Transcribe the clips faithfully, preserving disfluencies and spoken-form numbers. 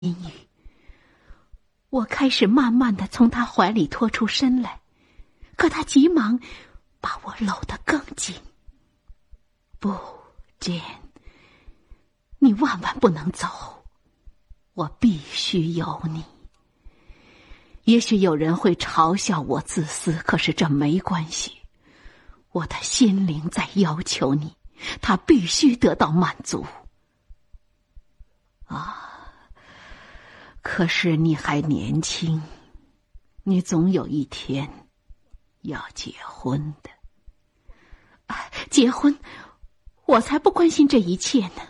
言语。我开始慢慢地从他怀里脱出身来，可他急忙把我搂得更紧。不，简，你万万不能走，我必须有你。也许有人会嘲笑我自私，可是这没关系。我的心灵在要求你，它必须得到满足。啊，可是你还年轻，你总有一天要结婚的。啊，结婚？我才不关心这一切呢。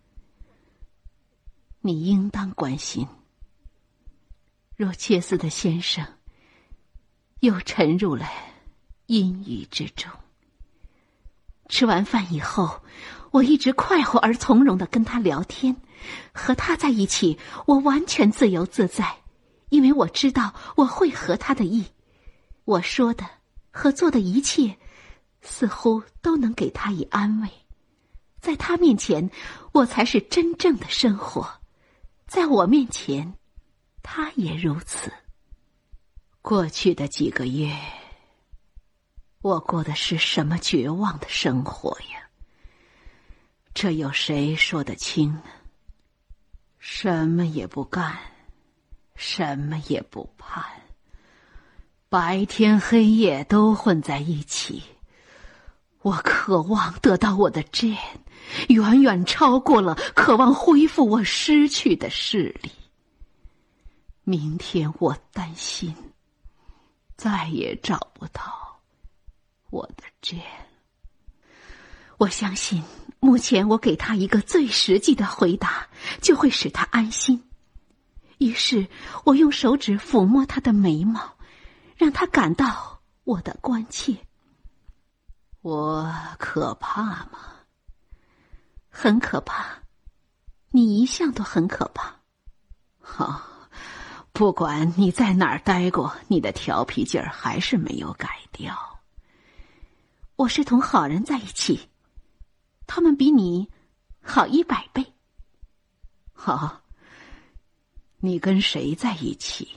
你应当关心。若切斯的先生又沉入了阴郁之中。吃完饭以后，我一直快活而从容地跟他聊天，和他在一起，我完全自由自在，因为我知道我会合他的意。我说的和做的一切，似乎都能给他以安慰。在他面前，我才是真正的生活；在我面前，他也如此。过去的几个月，我过的是什么绝望的生活呀？这有谁说得清呢？什么也不干，什么也不盼，白天黑夜都混在一起。我渴望得到我的 Jane， 远远超过了渴望恢复我失去的视力。明天我担心再也找不到我的 Jane。 我相信目前我给他一个最实际的回答，就会使他安心。于是我用手指抚摸他的眉毛，让他感到我的关切。我可怕吗？很可怕，你一向都很可怕。好，不管你在哪儿待过，你的调皮劲儿还是没有改掉。我是同好人在一起，他们比你好一百倍。好，你跟谁在一起？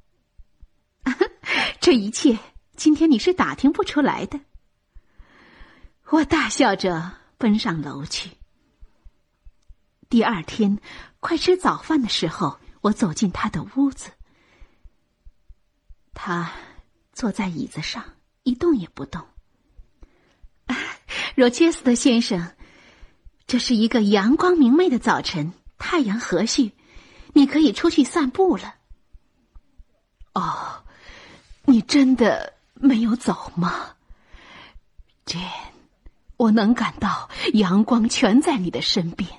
这一切今天你是打听不出来的。我大笑着奔上楼去。第二天快吃早饭的时候，我走进他的屋子。他坐在椅子上一动也不动。罗切斯特先生，这是一个阳光明媚的早晨，太阳和煦，你可以出去散步了。哦，你真的没有走吗 Jane？ 我能感到阳光全在你的身边。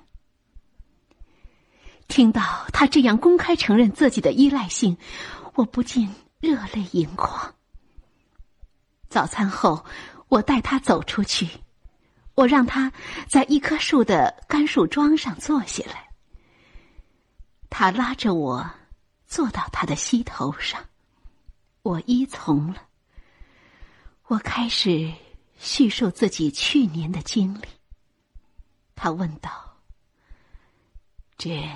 听到他这样公开承认自己的依赖性，我不禁热泪盈眶。早餐后，我带他走出去，我让他在一棵树的干树桩上坐下来。他拉着我坐到他的膝头上，我依从了。我开始叙述自己去年的经历。他问道 ：“Jane，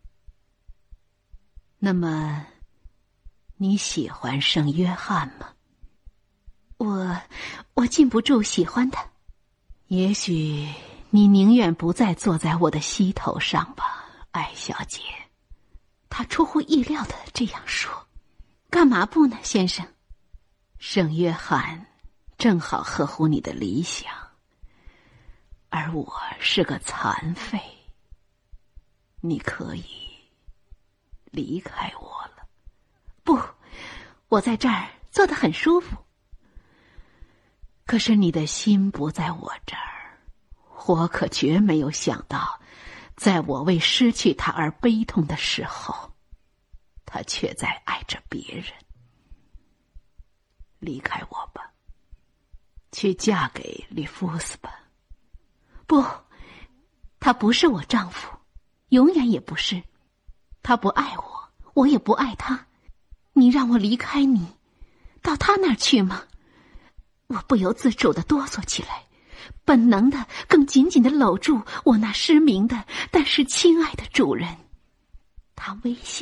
那么你喜欢圣约翰吗？”我我禁不住喜欢他。也许你宁愿不再坐在我的膝头上吧，艾小姐。他出乎意料的这样说。干嘛不呢，先生？圣约翰正好合乎你的理想，而我是个残废，你可以离开我了。不，我在这儿坐得很舒服。可是你的心不在我这儿，我可绝没有想到，在我为失去他而悲痛的时候，他却在爱着别人。离开我吧，去嫁给利夫斯吧。不，他不是我丈夫，永远也不是。他不爱我，我也不爱他。你让我离开你，到他那儿去吗？我不由自主地哆嗦起来，本能地更紧紧地搂住我那失明的但是亲爱的主人。 他微笑。